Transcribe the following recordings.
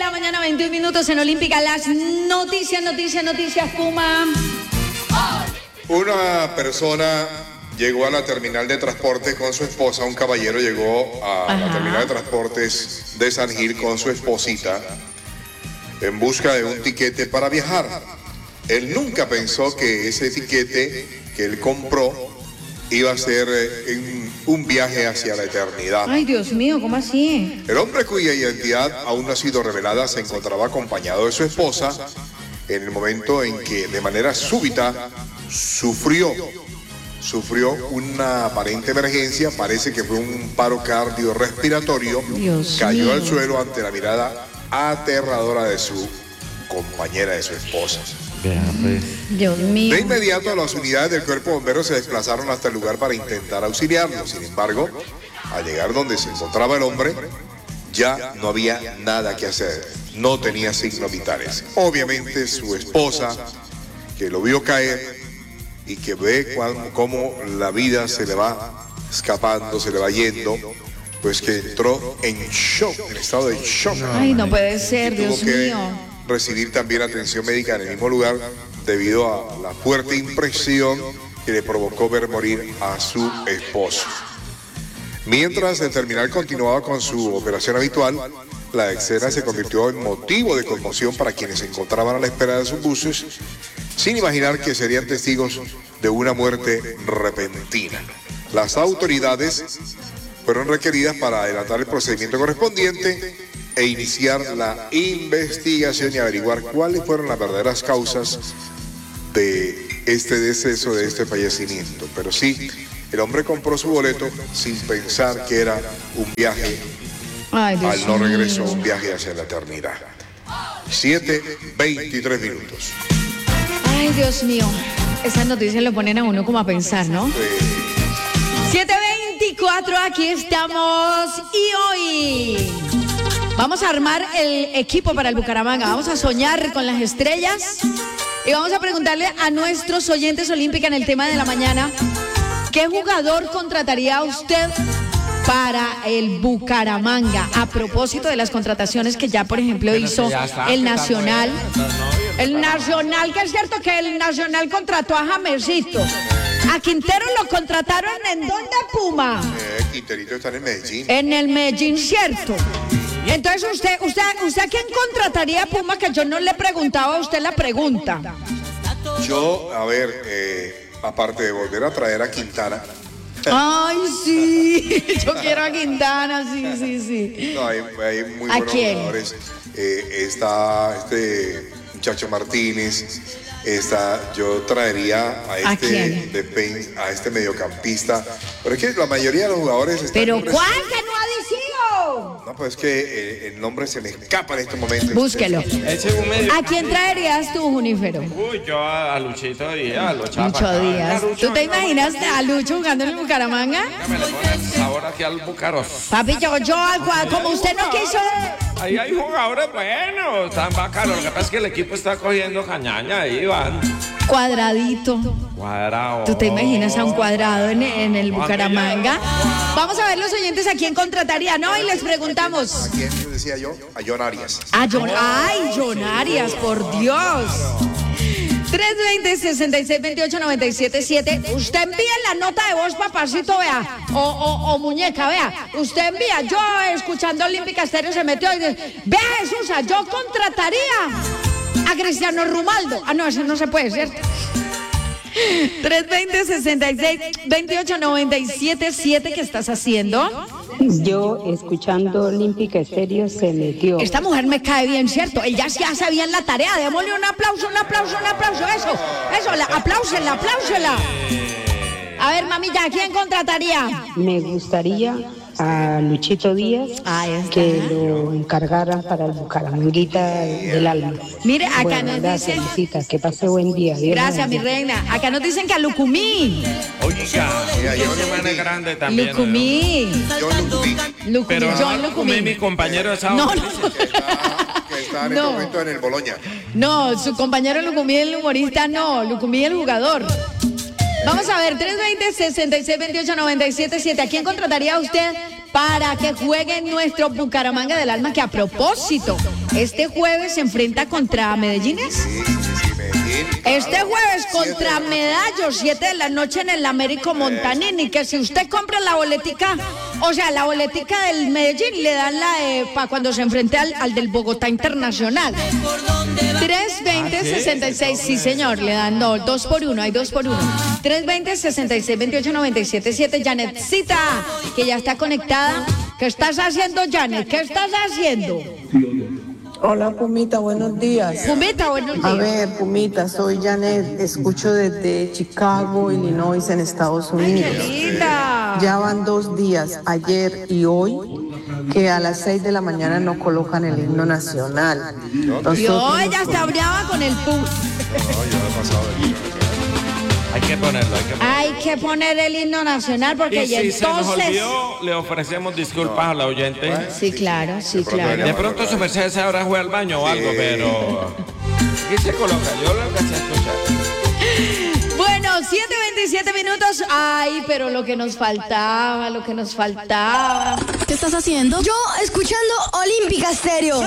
la mañana, 21 minutos en Olímpica. Las noticias, Puma. Una persona llegó a la terminal de transporte con su esposa. Un caballero llegó a la terminal de transportes de San Gil con su esposita en busca de un tiquete para viajar. Él nunca pensó que ese tiquete que él compró iba a ser un viaje hacia la eternidad. Ay, Dios mío, ¿cómo así? El hombre cuya identidad aún no ha sido revelada se encontraba acompañado de su esposa en el momento en que de manera súbita sufrió una aparente emergencia. Parece que fue un paro cardiorrespiratorio. Cayó al suelo ante la mirada aterradora de su compañera, de su esposa. Dios mío. De inmediato las unidades del cuerpo de bomberos se desplazaron hasta el lugar para intentar auxiliarlo. Sin embargo, al llegar donde se encontraba el hombre, ya no había nada que hacer. No tenía signos vitales. Obviamente su esposa, que lo vio caer y que ve cómo la vida se le va escapando, se le va yendo, pues que entró en shock, en estado de shock. Ay, no puede ser, Dios mío. Recibir también atención médica en el mismo lugar debido a la fuerte impresión que le provocó ver morir a su esposo. Mientras el terminal continuaba con su operación habitual, la escena se convirtió en motivo de conmoción para quienes se encontraban a la espera de sus buses, sin imaginar que serían testigos de una muerte repentina. Las autoridades fueron requeridas para adelantar el procedimiento correspondiente e iniciar la investigación y averiguar cuáles fueron las verdaderas causas de este deceso, de este fallecimiento. Pero sí, el hombre compró su boleto sin pensar que era un viaje al no regreso, un viaje hacia la eternidad. 7:23 minutos. Ay, Dios mío. Esas noticias lo ponen a uno como a pensar, ¿no? Sí. 7:24, aquí estamos y hoy vamos a armar el equipo para el Bucaramanga. Vamos a soñar con las estrellas y vamos a preguntarle a nuestros oyentes Olímpica en el tema de la mañana: ¿qué jugador contrataría usted para el Bucaramanga? A propósito de las contrataciones que ya, por ejemplo, hizo el Nacional. El Nacional, que es cierto que el Nacional contrató a Jamercito. A Quintero lo contrataron ¿en dónde, Puma? Quinterito está en el Medellín. En el Medellín, ¿cierto? Entonces, ¿usted a quién contrataría, Puma? Que yo no le preguntaba a usted la pregunta. Yo, a ver, aparte de volver a traer a Quintana. Ay, sí, yo quiero a Quintana, sí. No, hay muy buenos jugadores. Está este muchacho Martínez. Yo traería a este mediocampista. Pero es que la mayoría de los jugadores están. ¿Pero cuál que no ha decidido? No, pues es que el nombre se me escapa en este momento. Búsquelo. ¿A quién traerías tú, Junífero? Uy, yo a Luchito Díaz, Lucho Díaz. ¿Tú te imaginas a Lucho jugando en el Bucaramanga? Me le ponen sabor aquí al Bucaros. Papi, yo como usted no quiso. Ahí hay jugadores buenos, tan bacanos. Lo que pasa es que el equipo está cogiendo cañaña, ahí van. Cuadradito. Cuadrado. ¿Tú te imaginas a un Cuadrado en el Bucaramanga? Vamos a ver los oyentes a quién contratarían, ¿no? Y les preguntamos. ¿A quién decía yo? A John Arias. Ay, John Arias, por Dios. 320-6628-977. Usted envía la nota de voz, papacito, vea. O muñeca, vea. Usted envía. Yo, escuchando Olímpica Estéreo, se metió y dice: vea, Jesús, yo contrataría a Cristiano Ronaldo. No, eso no se puede, ¿cierto? 320-6628-977. ¿Qué estás haciendo? Yo, escuchando Olímpica Estéreo, se metió. Esta mujer me cae bien, ¿cierto? Ella ya sabía en la tarea. Démosle un aplauso. Eso, apláusela. A ver, mamita, ¿a quién contrataría? Me gustaría a Luchito Díaz, que lo encargaran para el Bucaramanguita del alma. Mire, acá nos gracias, dicen... Luisita, que pase buen día. Gracias, mi reina. Acá nos dicen que a Lucumí. Oiga, hay un hermano grande también. Lucumí. Pero John Lucumí, mi compañero de sábado. Que está en este momento en el Boloña. No, su compañero Lucumí, el humorista, no. Lucumí, el jugador. Vamos a ver, 320-6628-977. ¿A quién contrataría usted para que jueguen nuestro Bucaramanga del Alma, que a propósito, este jueves se enfrenta contra Medellines. Sí, Medellín. Este jueves contra Medallo, 7 de la noche en el Américo Montanini, que si usted compra la boletica, o sea, la boletica del Medellín, le dan la para cuando se enfrente al del Bogotá Internacional. 320-66, sí señor, le dan 2 por 1, hay 2 por 1. 320-66-28-97-7, Janetcita, que ya está conectada. ¿Qué estás haciendo, Janet? ¿Qué estás haciendo? Hola, Pumita, buenos días. Pumita, buenos días. A ver, Pumita, soy Janet, escucho desde Chicago, Illinois, en Estados Unidos. Linda. Ya van 2 días, ayer y hoy, que a las 6 de la mañana no colocan el himno nacional. Yo, ella está brava con el PUC. No, yo no he pasado el himno nacional. Hay que ponerlo, Hay que poner el himno nacional porque Y si entonces... se nos olvidó, le ofrecemos disculpas a la oyente. Sí, claro, sí, pronto claro. De pronto su merced esa hora fue al baño o algo, pero... ¿Qué se coloca? Yo lo alcancé a escuchar. Bueno, 7:27 minutos. Ay, pero lo que nos faltaba. ¿Qué estás haciendo? Yo escuchando Olímpica Stereo.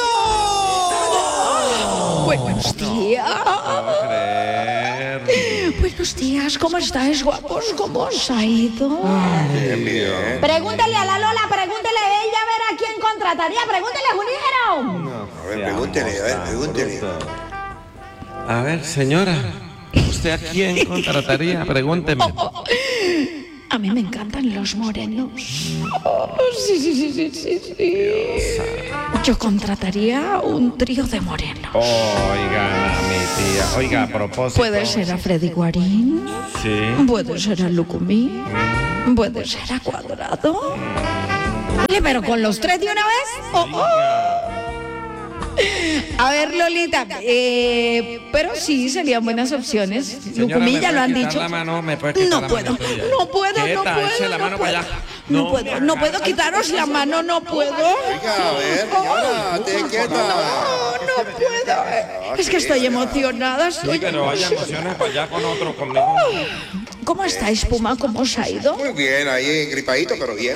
Buenos días. No creer. Buenos días, ¿cómo estáis, guapos? ¿Cómo os ha ido? Bien, bien. Pregúntale a la Lola, pregúntele ella a ver a quién contrataría. Pregúntele, Junígero. A ver, pregúntele. A ver, señora, ¿usted a quién contrataría? Pregúnteme. A mí me encantan los morenos. Sí. Yo contrataría un trío de morenos. Oiga, mi tía. Oiga, a propósito. Puede ser a Freddy Guarín, Sí. puede ser a Lucumí, puede ser a Cuadrado. Oye, pero con los 3 de una vez. A ver, Lolita, pero sí serían buenas opciones. Señora, Lucumí ¿me ya lo puede han quitar dicho. la mano? ¿Me puede quitar No la puedo, mano tuya? no puedo, Quieta, eche la mano para allá. No puedo quitaros la mano, no puedo. Oiga, a ver, señora, esté quieta. No puedo. Es que estoy emocionada. Sí, pero vaya emociones para allá con otro, conmigo. ¿Cómo estáis, Puma? ¿Cómo os ha ido? Muy bien, ahí gripadito, pero bien.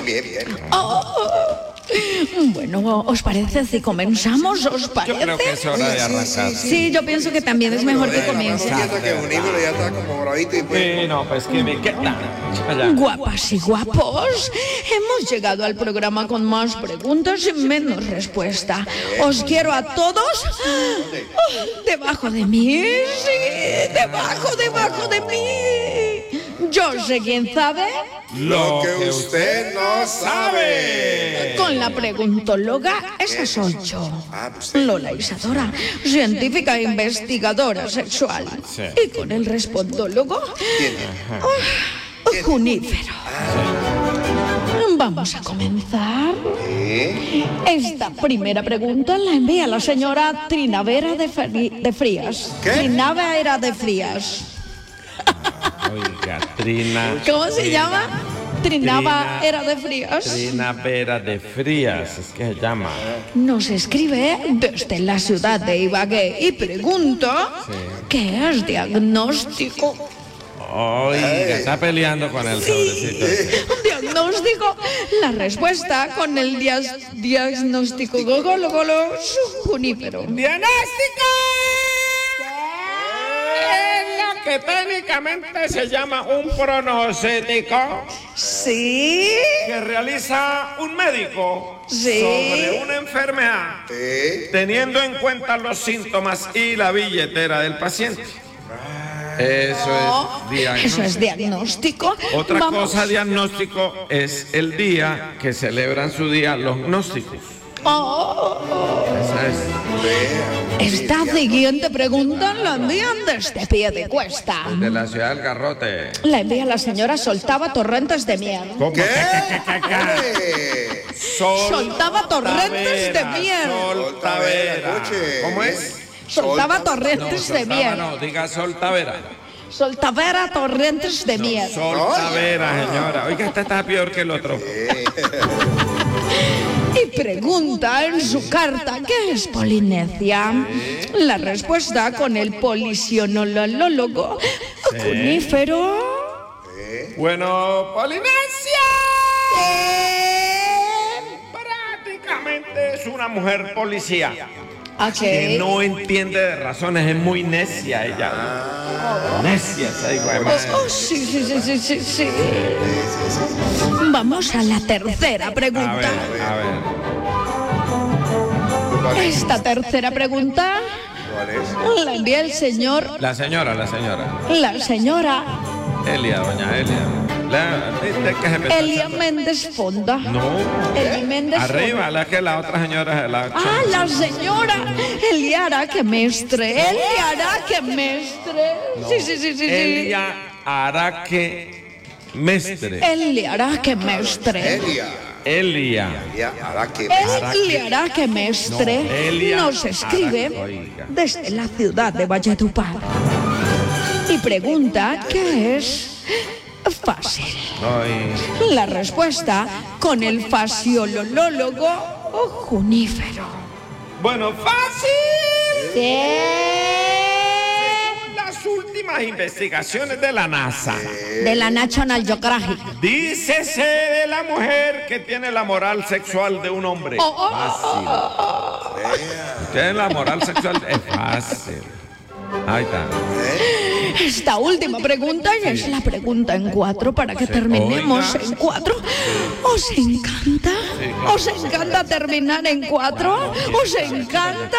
Bueno, ¿os parece si comenzamos? ¿Os parece? Yo creo que es hora de arrancar. Sí, yo pienso que también es mejor que comience. Piensa que un himno ya está como bravito y pues... Sí, no, pues que me queda. Allá. Guapas y guapos, hemos llegado al programa con más preguntas y menos respuesta. Os quiero a todos debajo de mí, sí, debajo de mí. Yo sé quién sabe. Lo que usted no sabe. Con la preguntóloga, esa soy yo, Lola Isadora, científica e investigadora sexual. Sí. Y con el respondólogo, Junífero. Vamos a comenzar. Esta primera pregunta la envía la señora Trinavera de Frías. ¿Qué? Trinavera de Frías. Oiga, Trina. ¿Cómo se llama? Trinavera de Frías. Trinavera de Frías, es que se llama. Nos escribe desde la ciudad de Ibagué y pregunta ¿qué es diagnóstico? Oiga, está peleando con el sobrecito. Diagnóstico. La respuesta con el diagnóstico Junífero. ¡Diagnóstico! Es lo que técnicamente se llama un pronóstico Sí. que realiza un médico Sí. sobre una enfermedad, teniendo en cuenta los síntomas y la billetera del paciente. Eso es diagnóstico. Eso es diagnóstico. Otra Vamos. cosa diagnóstico es el día que celebran su día los gnósticos. Esa es. Esta siguiente pregunta la envían desde Piedecuesta. De la ciudad del Garrote. La envía la señora Soltaba Torrentes de Miel. ¿Cómo? ¿Qué? Soltaba torrentes de miel. Soltavera. Escuche. ¿Cómo es? Soltaba torrentes de Soltava miel. no, diga soltavera. Soltavera torrentes de miel. Soltavera, señora. Oiga, esta está peor que el otro. Y pregunta en su carta ¿qué es Polinesia? La respuesta con el polisionólogo Junífero. Bueno, Polinesia. es una mujer policía. Okay. Que no entiende de razones, es muy necia ella. Necia, esa hijo de madre. Sí. Vamos a la tercera pregunta. A ver. Esta tercera pregunta la envía el señor. La señora. La señora. Elia, doña Elia. Elia Méndez Fonda. No. Elia Méndez Arriba, Fonda. la que la otra señora es la. La señora Eliara que mestre. Eliara que mestre. No. Sí. Elia Araque Mestre. Eliara que mestre. Elia Eliara que mestre. No, Elia Nos escribe Oiga. desde la ciudad de Valledupar. Y pregunta ¿qué es? Fácil. Ay. La respuesta con el faciolólogo o junífero. Bueno, fácil. Sí. Según las últimas investigaciones de la NASA, De la National Geographic. dícese de la mujer que tiene la moral sexual de un hombre. Fácil. Tiene la moral sexual, es fácil. Ahí está. Esta última pregunta ya es la pregunta en 4 para que terminemos Oiga. en 4. ¿Os encanta? claro. ¿Os encanta terminar en 4? ¿Os encanta?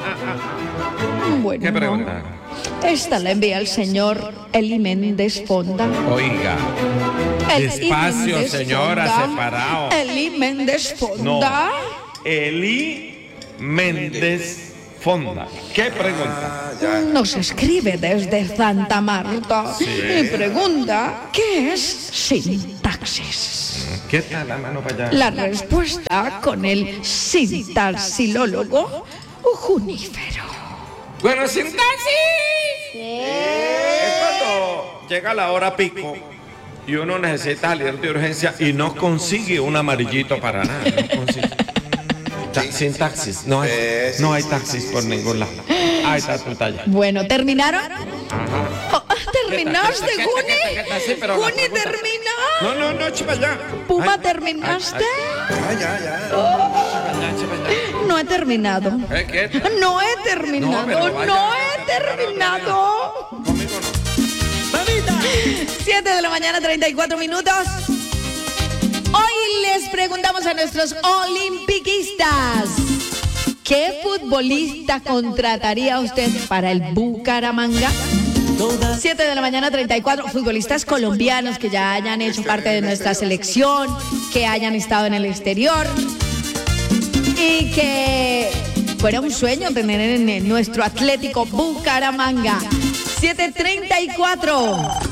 Bueno, ¿Qué pregunta? esta la envía el señor Eli Méndez Fonda. Oiga. Eli Despacio, Méndez señora, Fonda. separado. Eli Méndez No. Fonda. Eli Méndez Fonda. ¿Qué pregunta? Nos escribe desde Santa Marta y pregunta ¿qué es sintaxis? ¿Qué tal la mano para allá? La respuesta con el sintaxilólogo junífero. Bueno, sintaxis. Es cuando llega la hora pico y uno necesita salir de urgencia y no consigue un amarillito para nada. No consigue. Sin taxis, no hay taxis por ningún lado. Ahí está tu talla. Bueno, ¿terminaron? Ajá. ¿Terminaste, Juni? Sí, pero la ¿Juni pregunta- termina? No, chipa ya. ¿Puma Ay, terminaste? Ya. No he terminado. ¿Qué? No he terminado. No, pero vaya. No he terminado. Conmigo no. 7 de la mañana, 34 minutos. Hoy les preguntamos a nuestros olimpiquistas, ¿qué futbolista contrataría usted para el Bucaramanga? 7 de la mañana, 34 futbolistas colombianos que ya hayan hecho parte de nuestra selección, que hayan estado en el exterior y que fuera un sueño tener en nuestro Atlético Bucaramanga. 7:34.